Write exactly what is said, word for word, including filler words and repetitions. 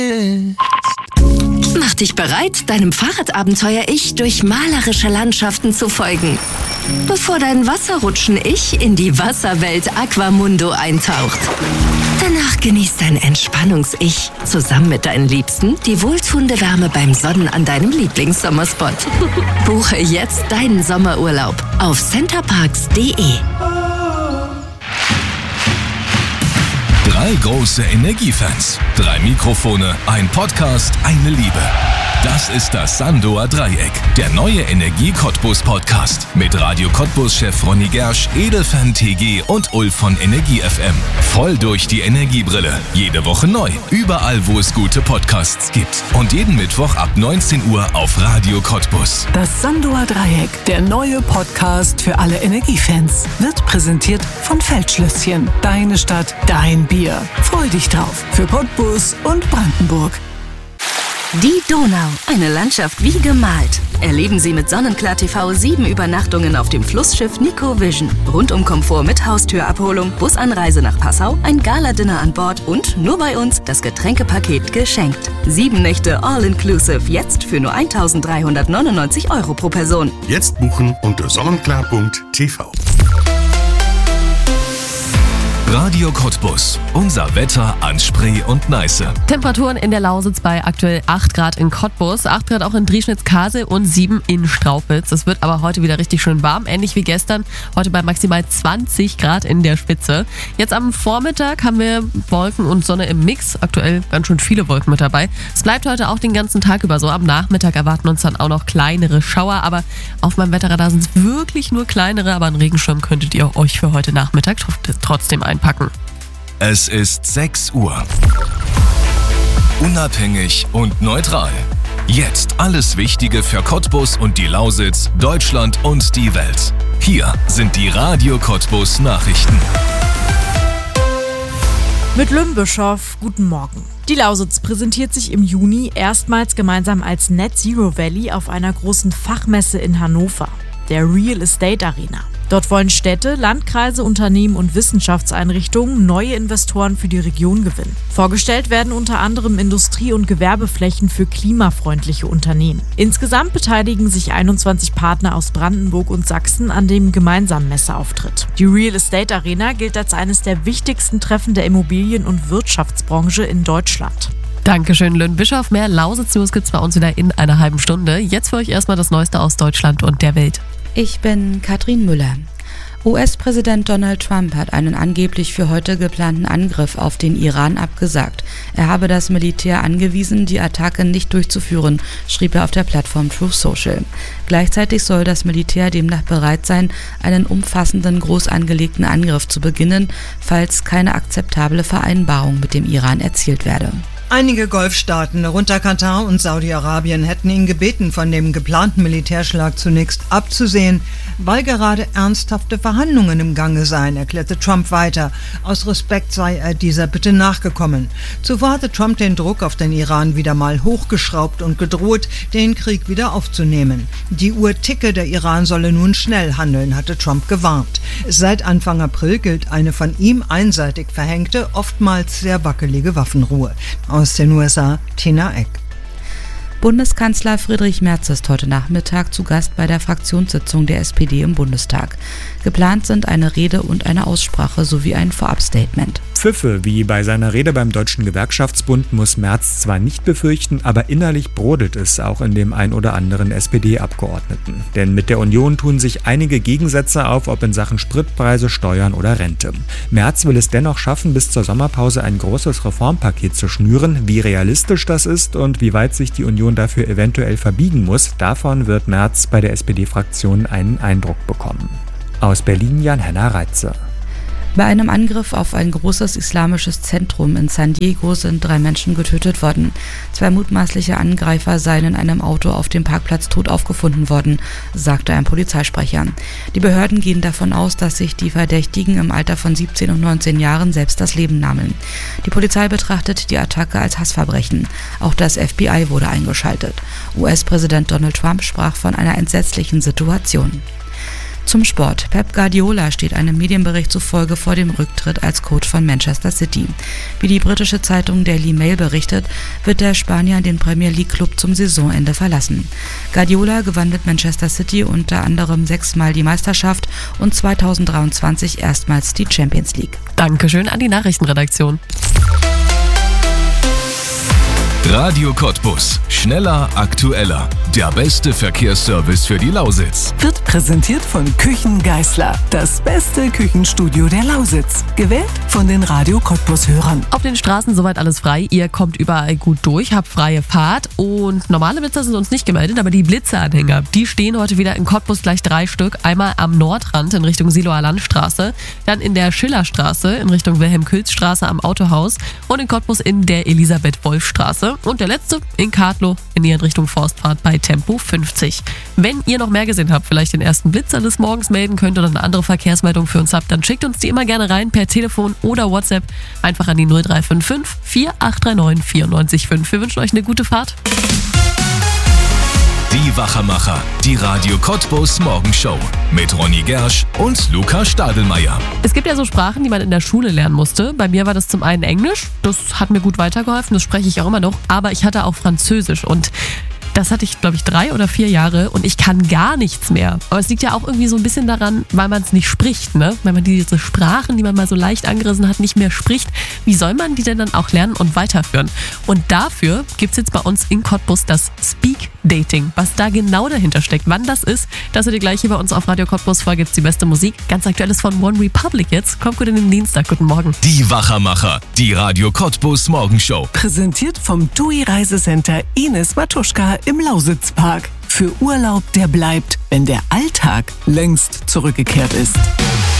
Mach dich bereit, deinem Fahrradabenteuer-Ich durch malerische Landschaften zu folgen, bevor dein Wasserrutschen-Ich in die Wasserwelt Aquamundo eintaucht. Danach genießt dein Entspannungs-Ich zusammen mit deinen Liebsten die wohltuende Wärme beim Sonnen an deinem Lieblingssommerspot. Buche jetzt deinen Sommerurlaub auf centerparks punkt de. Drei große Energiefans, drei Mikrofone, ein Podcast, eine Liebe. Das ist das Sandoer Dreieck, der neue Energie-Cottbus-Podcast mit Radio Cottbus-Chef Ronny Gersch, Edelfan T G und Ulf von Energie F M. Voll durch die Energiebrille. Jede Woche neu. Überall, wo es gute Podcasts gibt. Und jeden Mittwoch ab neunzehn Uhr auf Radio Cottbus. Das Sandoer Dreieck, der neue Podcast für alle Energiefans, wird präsentiert von Feldschlösschen. Deine Stadt, dein Bier. Freu dich drauf. Für Cottbus und Brandenburg. Die Donau, eine Landschaft wie gemalt. Erleben Sie mit Sonnenklar T V sieben Übernachtungen auf dem Flussschiff Nico Vision. Rundum-Komfort mit Haustürabholung, Busanreise nach Passau, ein Gala-Dinner an Bord und nur bei uns das Getränkepaket geschenkt. Sieben Nächte All-Inclusive, jetzt für nur eintausenddreihundertneunundneunzig Euro pro Person. Jetzt buchen unter sonnenklar punkt t v. Radio Cottbus. Unser Wetter an Spree und Neiße. Temperaturen in der Lausitz bei aktuell acht Grad in Cottbus, acht Grad auch in Drieschnitz-Kase und sieben in Straupitz. Es wird aber heute wieder richtig schön warm, ähnlich wie gestern. Heute bei maximal zwanzig Grad in der Spitze. Jetzt am Vormittag haben wir Wolken und Sonne im Mix. Aktuell ganz schön viele Wolken mit dabei. Es bleibt heute auch den ganzen Tag über so. Am Nachmittag erwarten uns dann auch noch kleinere Schauer. Aber auf meinem Wetterradar sind es wirklich nur kleinere. Aber einen Regenschirm könntet ihr euch für heute Nachmittag trotzdem einpacken. Es ist sechs Uhr. Unabhängig und neutral. Jetzt alles Wichtige für Cottbus und die Lausitz, Deutschland und die Welt. Hier sind die Radio Cottbus Nachrichten. Mit Lümbischow, guten Morgen. Die Lausitz präsentiert sich im Juni erstmals gemeinsam als Net Zero Valley auf einer großen Fachmesse in Hannover, der Real Estate Arena. Dort wollen Städte, Landkreise, Unternehmen und Wissenschaftseinrichtungen neue Investoren für die Region gewinnen. Vorgestellt werden unter anderem Industrie- und Gewerbeflächen für klimafreundliche Unternehmen. Insgesamt beteiligen sich einundzwanzig Partner aus Brandenburg und Sachsen an dem gemeinsamen Messeauftritt. Die Real Estate Arena gilt als eines der wichtigsten Treffen der Immobilien- und Wirtschaftsbranche in Deutschland. Dankeschön, Lynn Bischof. Mehr Lausitz-News gibt's bei uns wieder in einer halben Stunde. Jetzt für euch erstmal das Neueste aus Deutschland und der Welt. Ich bin Katrin Müller. U S-Präsident Donald Trump hat einen angeblich für heute geplanten Angriff auf den Iran abgesagt. Er habe das Militär angewiesen, die Attacke nicht durchzuführen, schrieb er auf der Plattform Truth Social. Gleichzeitig soll das Militär demnach bereit sein, einen umfassenden, groß angelegten Angriff zu beginnen, falls keine akzeptable Vereinbarung mit dem Iran erzielt werde. Einige Golfstaaten, darunter Katar und Saudi-Arabien, hätten ihn gebeten, von dem geplanten Militärschlag zunächst abzusehen, weil gerade ernsthafte Verhandlungen im Gange seien, erklärte Trump weiter. Aus Respekt sei er dieser Bitte nachgekommen. Zuvor hatte Trump den Druck auf den Iran wieder mal hochgeschraubt und gedroht, den Krieg wieder aufzunehmen. Die Uhr ticke, der Iran solle nun schnell handeln, hatte Trump gewarnt. Seit Anfang April gilt eine von ihm einseitig verhängte, oftmals sehr wackelige Waffenruhe. Aus den U S A, Tina Eck. Bundeskanzler Friedrich Merz ist heute Nachmittag zu Gast bei der Fraktionssitzung der S P D im Bundestag. Geplant sind eine Rede und eine Aussprache sowie ein Vorabstatement. Pfiffe, wie bei seiner Rede beim Deutschen Gewerkschaftsbund, muss Merz zwar nicht befürchten, aber innerlich brodelt es auch in dem ein oder anderen S P D-Abgeordneten. Denn mit der Union tun sich einige Gegensätze auf, ob in Sachen Spritpreise, Steuern oder Rente. Merz will es dennoch schaffen, bis zur Sommerpause ein großes Reformpaket zu schnüren. Wie realistisch das ist und wie weit sich die Union dafür eventuell verbiegen muss, davon wird Merz bei der S P D-Fraktion einen Eindruck bekommen. Aus Berlin Jan-Henna Reitze. Bei einem Angriff auf ein großes islamisches Zentrum in San Diego sind drei Menschen getötet worden. Zwei mutmaßliche Angreifer seien in einem Auto auf dem Parkplatz tot aufgefunden worden, sagte ein Polizeisprecher. Die Behörden gehen davon aus, dass sich die Verdächtigen im Alter von siebzehn und neunzehn Jahren selbst das Leben nahmen. Die Polizei betrachtet die Attacke als Hassverbrechen. Auch das F B I wurde eingeschaltet. U S-Präsident Donald Trump sprach von einer entsetzlichen Situation. Zum Sport. Pep Guardiola steht einem Medienbericht zufolge vor dem Rücktritt als Coach von Manchester City. Wie die britische Zeitung Daily Mail berichtet, wird der Spanier den Premier League Club zum Saisonende verlassen. Guardiola gewann mit Manchester City unter anderem sechsmal die Meisterschaft und zweitausenddreiundzwanzig erstmals die Champions League. Dankeschön an die Nachrichtenredaktion. Radio Cottbus. Schneller, aktueller. Der beste Verkehrsservice für die Lausitz. Wird präsentiert von Küchen Geisler. Das beste Küchenstudio der Lausitz. Gewählt von den Radio Cottbus-Hörern. Auf den Straßen soweit alles frei. Ihr kommt überall gut durch, habt freie Fahrt. Und normale Blitzer sind uns nicht gemeldet, aber die Blitzeranhänger, die stehen heute wieder in Cottbus, gleich drei Stück. Einmal am Nordrand in Richtung Siloer Landstraße, dann in der Schillerstraße in Richtung Wilhelm-Külz-Straße am Autohaus und in Cottbus in der Elisabeth-Wolf-Straße. Und der letzte in Kadlow in die Richtung Forstfahrt bei Tempo fünfzig. Wenn ihr noch mehr gesehen habt, vielleicht den ersten Blitzer des Morgens melden könnt oder eine andere Verkehrsmeldung für uns habt, dann schickt uns die immer gerne rein per Telefon oder WhatsApp. Einfach an die null drei fünf fünf, vier acht drei neun, vier neun fünf. Wir wünschen euch eine gute Fahrt. Die Wachermacher, die Radio Cottbus Morgenshow mit Ronny Gersch und Luca Stadelmeier. Es gibt ja so Sprachen, die man in der Schule lernen musste. Bei mir war das zum einen Englisch, das hat mir gut weitergeholfen, das spreche ich auch immer noch. Aber ich hatte auch Französisch und das hatte ich, glaube ich, drei oder vier Jahre und ich kann gar nichts mehr. Aber es liegt ja auch irgendwie so ein bisschen daran, weil man es nicht spricht, ne? Wenn man diese Sprachen, die man mal so leicht angerissen hat, nicht mehr spricht, wie soll man die denn dann auch lernen und weiterführen? Und dafür gibt es jetzt bei uns in Cottbus das Speak Dating. Was da genau dahinter steckt, wann das ist, das hört ihr gleich hier bei uns auf Radio Cottbus. Vorher gibt's die beste Musik. Ganz aktuelles von One Republic jetzt. Kommt gut in den Dienstag. Guten Morgen. Die Wachermacher, die Radio Cottbus Morgenshow. Präsentiert vom T U I Reisecenter Ines Matuschka im Lausitzpark. Für Urlaub, der bleibt, wenn der Alltag längst zurückgekehrt ist.